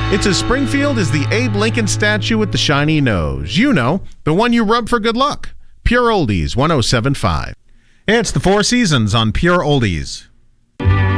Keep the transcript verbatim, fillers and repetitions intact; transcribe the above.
It's as Springfield as the Abe Lincoln statue with the shiny nose. You know, the one you rub for good luck. Pure Oldies, one oh seven point five. It's the Four Seasons on Pure Oldies.